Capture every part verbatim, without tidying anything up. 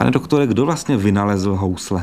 Pane doktore, kdo vlastně vynalezl housle?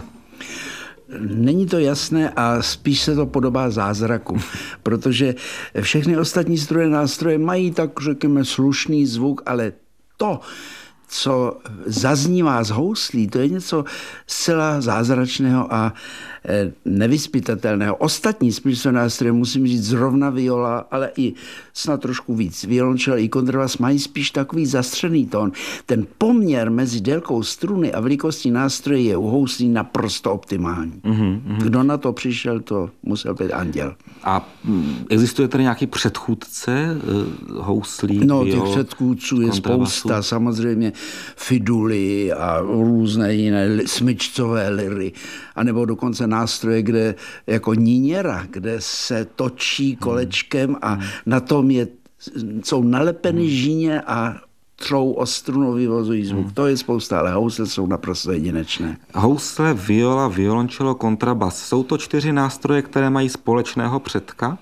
Není to jasné a spíš se to podobá zázraku, protože všechny ostatní stroje, nástroje mají tak, řekněme, slušný zvuk, ale to, co zaznívá z houslí, to je něco zcela zázračného a nevyzpytatelného. Ostatní smyčcové nástroje, musím říct, zrovna viola, ale i snad trošku víc. Violončelo i kontrabas mají spíš takový zastřený tón. Ten poměr mezi délkou struny a velikostí nástroje je u houslí naprosto optimální. Mm-hmm. Kdo na to přišel, to musel být anděl. A existuje tady nějaký předchůdce houslí? No, viol, těch předchůdců je spousta. Samozřejmě fiduly a různé jiné smyčcové liry. A nebo dokonce nástroje, kde jako níněra, kde se točí kolečkem a na tom je, jsou nalepeny žíně a třou o strunu, vyvozují zvuk. Hmm. To je spousta, ale housle jsou naprosto jedinečné. Housle, viola, violončelo, kontrabas. Jsou to čtyři nástroje, které mají společného předka?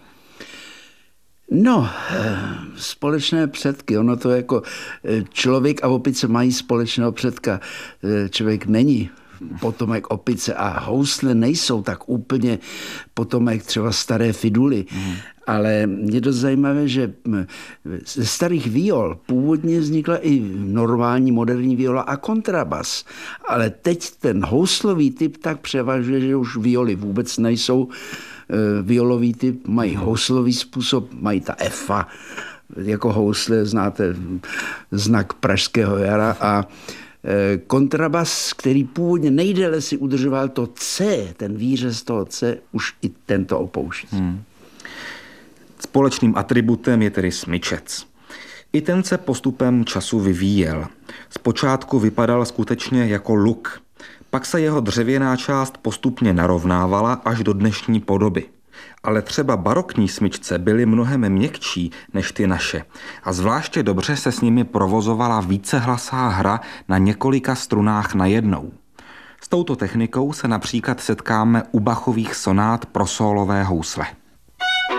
No, společné předky. Ono to jako člověk a opice mají společného předka. Člověk není potomek opice a housle nejsou tak úplně potomek třeba staré fiduly. Mm. Ale je dost zajímavé, že ze starých viol původně vznikla i normální moderní viola a kontrabas. Ale teď ten houslový typ tak převažuje, že už violy vůbec nejsou violový typ, mají houslový způsob, mají ta efa, jako housle, znáte znak pražského jara a kontrabas, který původně nejdéle si udržoval to C, ten výřez toho C, už i tento opouští. Hmm. Společným atributem je tedy smyčec. I ten se postupem času vyvíjel. Zpočátku vypadal skutečně jako luk. Pak se jeho dřevěná část postupně narovnávala až do dnešní podoby. Ale třeba barokní smyčce byly mnohem měkčí než ty naše a zvláště dobře se s nimi provozovala vícehlasá hra na několika strunách najednou. S touto technikou se například setkáme u Bachových sonát pro sólové housle.